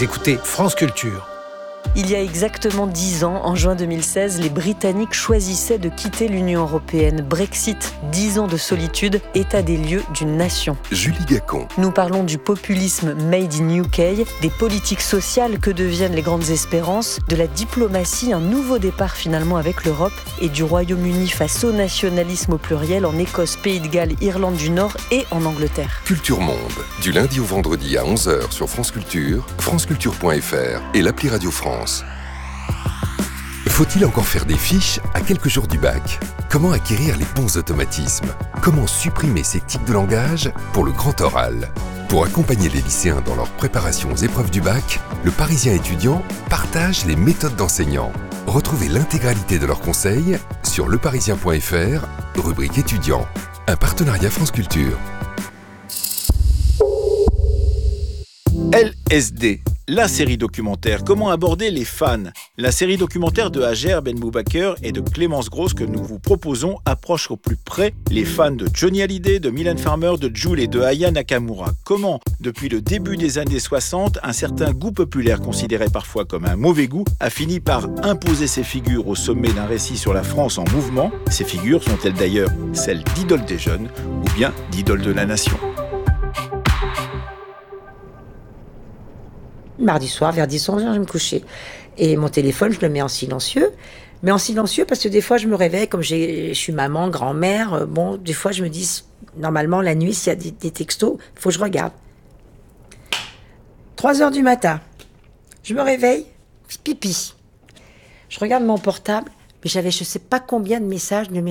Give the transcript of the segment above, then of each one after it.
Vous écoutez France Culture. Il y a exactement 10 ans, en juin 2016, les Britanniques choisissaient de quitter l'Union européenne. Brexit, 10 ans de solitude, état des lieux d'une nation. Julie Gacon. Nous parlons du populisme made in UK, des politiques sociales que deviennent les grandes espérances, de la diplomatie, un nouveau départ finalement avec l'Europe, et du Royaume-Uni face au nationalisme au pluriel en Écosse, Pays de Galles, Irlande du Nord et en Angleterre. Culture Monde, du lundi au vendredi à 11h sur France Culture, franceculture.fr et l'appli Radio France. Faut-il encore faire des fiches à quelques jours du bac ? Comment acquérir les bons automatismes ? Comment supprimer ces tics de langage pour le grand oral ? Pour accompagner les lycéens dans leur préparation aux épreuves du bac, le Parisien étudiant partage les méthodes d'enseignants. Retrouvez l'intégralité de leurs conseils sur leparisien.fr, rubrique étudiants. Un partenariat France Culture. LSD, la série documentaire. Comment aborder les fans ? La série documentaire de Hajer Ben Moubaker et de Clémence Grosse que nous vous proposons approche au plus près les fans de Johnny Hallyday, de Mylène Farmer, de Jul et de Aya Nakamura. Comment, depuis le début des années 60, un certain goût populaire considéré parfois comme un mauvais goût a fini par imposer ses figures au sommet d'un récit sur la France en mouvement. Ces figures sont-elles d'ailleurs celles d'idoles des jeunes ou bien d'idoles de la nation ? Mardi soir, vers 10-11 heures, je vais me coucher. Et mon téléphone, je le mets en silencieux. Mais en silencieux parce que des fois, je me réveille, comme je suis maman, grand-mère. Des fois, je me dis, normalement, la nuit, s'il y a des textos, il faut que je regarde. 3 heures du matin, je me réveille, pipi. Je regarde mon portable, mais j'avais je ne sais pas combien de messages. Je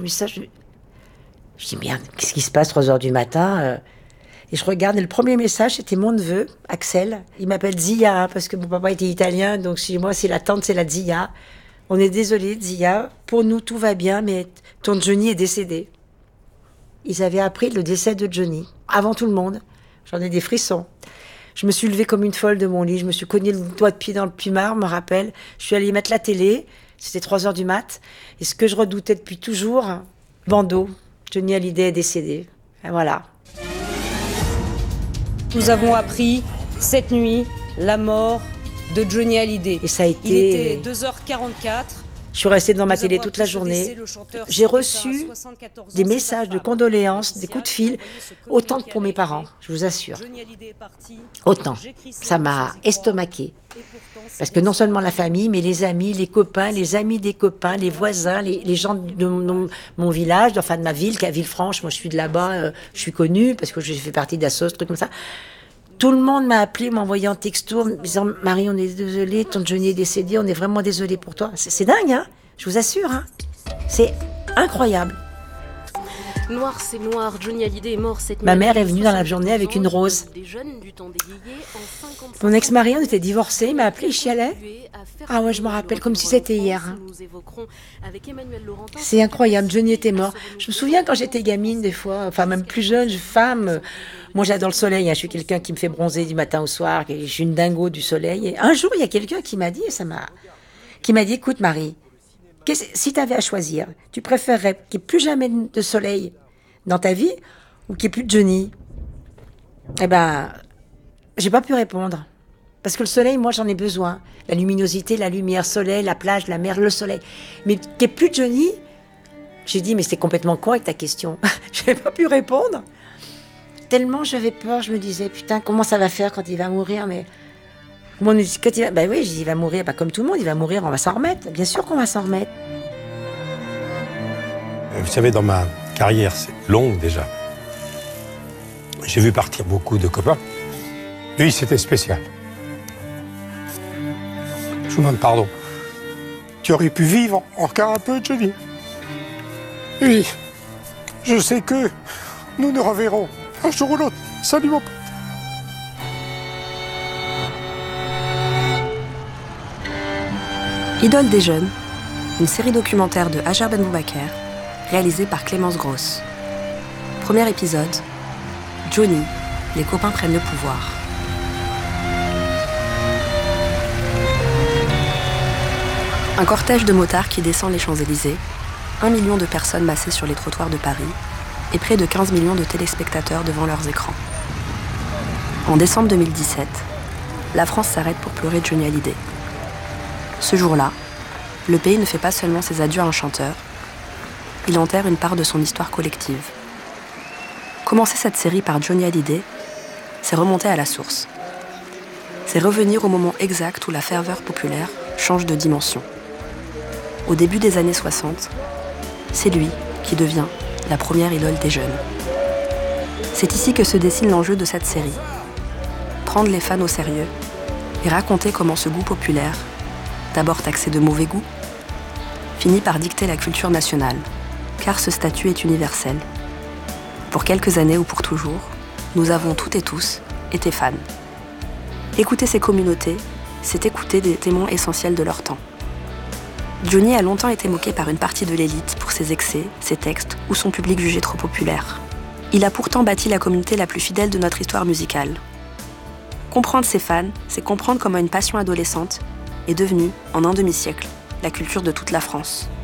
dis, merde, qu'est-ce qui se passe 3 heures du matin Et je regarde, et le premier message, c'était mon neveu, Axel. Il m'appelle Zia, parce que mon papa était italien, donc chez moi, c'est la tante, c'est la Zia. On est désolé, Zia. Pour nous, tout va bien, mais ton Johnny est décédé. Ils avaient appris le décès de Johnny, avant tout le monde. J'en ai des frissons. Je me suis levée comme une folle de mon lit, je me suis cogné le doigt de pied dans le plumard, me rappelle. Je suis allée mettre la télé, c'était 3 heures du mat. Et ce que je redoutais depuis toujours, bandeau, Johnny Hallyday est décédé. Et voilà. Nous avons appris cette nuit la mort de Johnny Hallyday. Et ça a été... Il était 2h44. Je suis restée devant ma télé toute la journée. J'ai reçu des messages de condoléances, des coups de fil, autant que pour mes parents, je vous assure. Autant. Ça m'a estomaqué. Parce que non seulement la famille, mais les amis, les copains, les amis des copains, les voisins, les gens de mon village, enfin de ma ville, qui est à Villefranche. Moi, je suis de là-bas, je suis connue parce que j'ai fait partie d'Assos, trucs comme ça. Tout le monde m'a appelé, m'a envoyé un texto, me disant « Marie, on est désolé, ton Johnny est décédé, on est vraiment désolé pour toi. » C'est dingue, hein ? Je vous assure, hein ? C'est incroyable. Noir, c'est noir. Johnny Hallyday est mort cette nuit. Ma mère est venue dans la journée avec une rose. Mon ex-mari, on était divorcés, il m'a appelé, il chialait. Ah ouais, je me rappelle comme si c'était hier. Hein. C'est incroyable, Johnny était mort. Je me souviens quand j'étais gamine, des fois, enfin même plus jeune, femme. Moi, j'adore le soleil. Hein. Je suis quelqu'un qui me fait bronzer du matin au soir. Je suis une dingo du soleil. Et un jour, il y a quelqu'un qui m'a dit, écoute Marie, si tu avais à choisir, tu préférerais qu'il n'y ait plus jamais de soleil dans ta vie ou qu'il n'y ait plus de Johnny ? Eh ben, j'ai pas pu répondre. Parce que le soleil, moi, j'en ai besoin. La luminosité, la lumière, soleil, la plage, la mer, le soleil. Mais qu'il n'y ait plus de Johnny, j'ai dit, mais c'est complètement con avec ta question. Je n'ai pas pu répondre. Tellement j'avais peur, je me disais, putain, comment ça va faire quand il va mourir ? Mais quand il va... Ben oui, je dis, il va mourir, comme tout le monde, il va mourir, on va s'en remettre. Bien sûr qu'on va s'en remettre. Vous savez, dans ma carrière, c'est longue déjà. J'ai vu partir beaucoup de copains. Lui, c'était spécial. Je vous demande pardon. Tu aurais pu vivre encore un peu, Johnny. Oui, je sais que nous nous reverrons un jour ou l'autre. Salut mon pote. Idole des jeunes, une série documentaire de Hajer Ben Moubaker, réalisée par Clémence Grosse. Premier épisode, Johnny, les copains prennent le pouvoir. Un cortège de motards qui descend les Champs-Élysées, 1 million de personnes massées sur les trottoirs de Paris et près de 15 millions de téléspectateurs devant leurs écrans. En décembre 2017, la France s'arrête pour pleurer Johnny Hallyday. Ce jour-là, le pays ne fait pas seulement ses adieux à un chanteur, il enterre une part de son histoire collective. Commencer cette série par Johnny Hallyday, c'est remonter à la source. C'est revenir au moment exact où la ferveur populaire change de dimension. Au début des années 60, c'est lui qui devient la première idole des jeunes. C'est ici que se dessine l'enjeu de cette série. Prendre les fans au sérieux et raconter comment ce goût populaire, d'abord taxé de mauvais goût, finit par dicter la culture nationale, car ce statut est universel. Pour quelques années ou pour toujours, nous avons toutes et tous été fans. Écouter ces communautés, c'est écouter des témoins essentiels de leur temps. Johnny a longtemps été moqué par une partie de l'élite pour ses excès, ses textes ou son public jugé trop populaire. Il a pourtant bâti la communauté la plus fidèle de notre histoire musicale. Comprendre ses fans, c'est comprendre comment une passion adolescente est devenue, en un demi-siècle, la culture de toute la France.